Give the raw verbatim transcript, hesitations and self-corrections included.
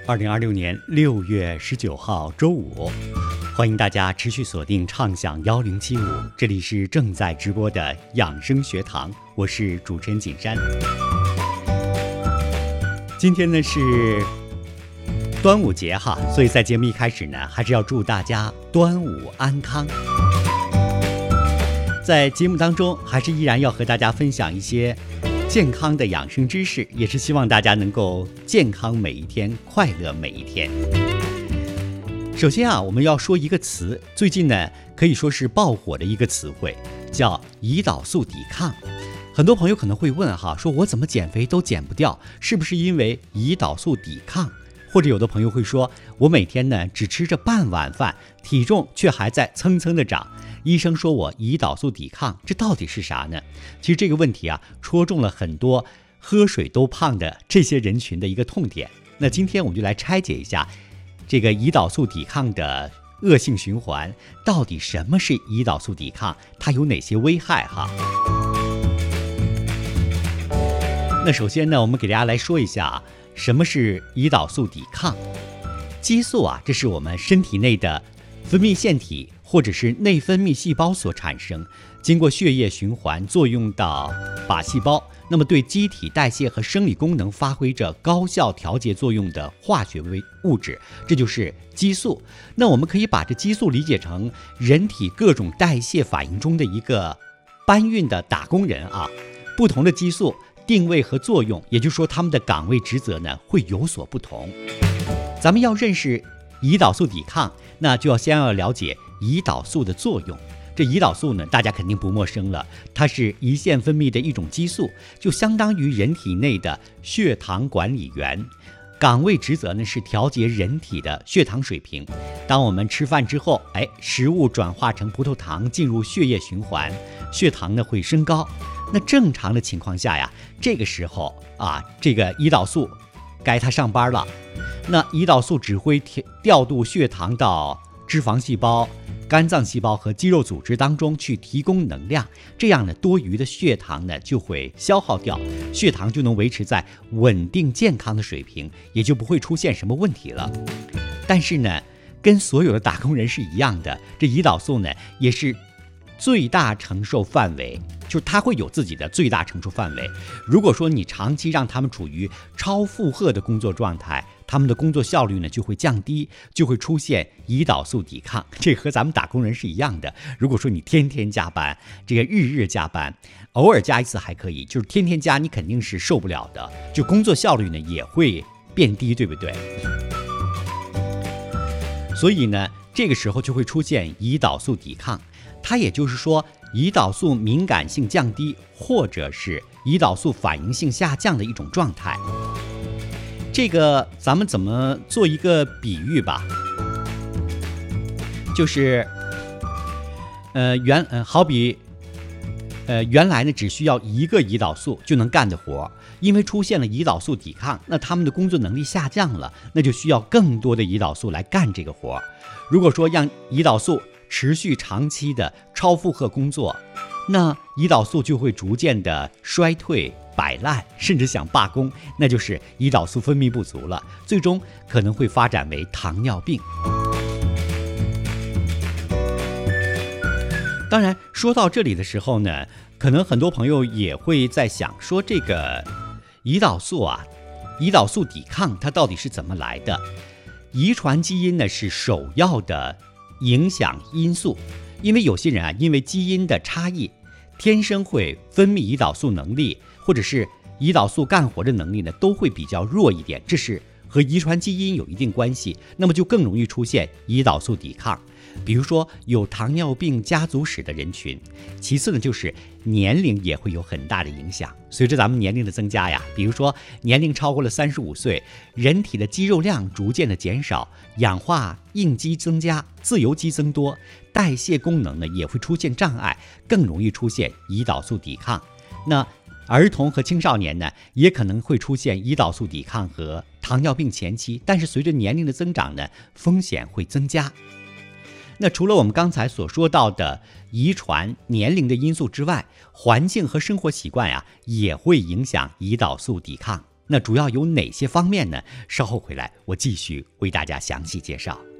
二零二六年六月十九号周五，欢迎大家持续锁定畅享幺零七五，这里是正在直播的养生学堂，我是主持人景山。今天呢是端午节哈，所以在节目一开始呢，还是要祝大家端午安康。在节目当中，还是依然要和大家分享一些健康的养生知识，也是希望大家能够健康每一天，快乐每一天。首先啊，我们要说一个词，最近呢可以说是爆火的一个词汇，叫胰岛素抵抗。很多朋友可能会问哈，说我怎么减肥都减不掉，是不是因为胰岛素抵抗？或者有的朋友会说，我每天呢只吃着半碗饭，体重却还在蹭蹭的涨。医生说我胰岛素抵抗，这到底是啥呢？其实这个问题啊，戳中了很多喝水都胖的这些人群的一个痛点。那今天我们就来拆解一下这个胰岛素抵抗的恶性循环，到底什么是胰岛素抵抗，它有哪些危害哈？那首先呢，我们给大家来说一下什么是胰岛素抵抗。激素啊，这是我们身体内的分泌腺体或者是内分泌细胞所产生，经过血液循环作用到靶细胞，那么对机体代谢和生理功能发挥着高效调节作用的化学物质，这就是激素。那我们可以把这激素理解成人体各种代谢反应中的一个搬运的打工人啊。不同的激素定位和作用，也就是说它们的岗位职责呢会有所不同。咱们要认识胰岛素抵抗，那就要先要了解胰岛素的作用。这胰岛素呢，大家肯定不陌生了，它是胰腺分泌的一种激素，就相当于人体内的血糖管理员。岗位职责呢是调节人体的血糖水平。当我们吃饭之后，哎，食物转化成葡萄糖进入血液循环，血糖呢会升高。那正常的情况下呀，这个时候啊，这个胰岛素该它上班了。那胰岛素只会调度血糖到脂肪细胞、肝脏细胞和肌肉组织当中去提供能量，这样呢，多余的血糖呢就会消耗掉，血糖就能维持在稳定健康的水平，也就不会出现什么问题了。但是呢，跟所有的打工人是一样的，这胰岛素呢也是最大承受范围，就是它会有自己的最大承受范围。如果说你长期让他们处于超负荷的工作状态，他们的工作效率呢就会降低，就会出现胰岛素抵抗。这和咱们打工人是一样的。如果说你天天加班，这个日日加班，偶尔加一次还可以，就是天天加你肯定是受不了的，就工作效率呢也会变低，对不对？所以呢，这个时候就会出现胰岛素抵抗。它也就是说，胰岛素敏感性降低，或者是胰岛素反应性下降的一种状态。这个咱们怎么做一个比喻吧？就是，呃，原呃，好比，呃，原来呢只需要一个胰岛素就能干的活，因为出现了胰岛素抵抗，那他们的工作能力下降了，那就需要更多的胰岛素来干这个活。如果说让胰岛素持续长期的超负荷工作，那胰岛素就会逐渐的衰退、摆烂，甚至想罢工，那就是胰岛素分泌不足了，最终可能会发展为糖尿病。当然，说到这里的时候呢，可能很多朋友也会在想说，这个胰岛素啊，胰岛素抵抗它到底是怎么来的？遗传基因呢是首要的影响因素，因为有些人啊，因为基因的差异，天生会分泌胰岛素能力，或者是胰岛素干活的能力呢，都会比较弱一点，这是和遗传基因有一定关系，那么就更容易出现胰岛素抵抗。比如说有糖尿病家族史的人群。其次呢，就是年龄也会有很大的影响。随着咱们年龄的增加呀，比如说年龄超过了三十五岁，人体的肌肉量逐渐的减少，氧化应激增加，自由基增多，代谢功能呢也会出现障碍，更容易出现胰岛素抵抗。那儿童和青少年呢，也可能会出现胰岛素抵抗和糖尿病前期，但是随着年龄的增长呢，风险会增加。那除了我们刚才所说到的遗传、年龄的因素之外，环境和生活习惯呀，也会影响胰岛素抵抗。 那主要有哪些方面呢？稍后回来我继续为大家详细介绍。